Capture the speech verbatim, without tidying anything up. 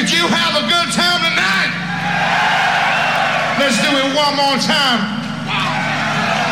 Did you have a good time tonight? Let's do it one more time.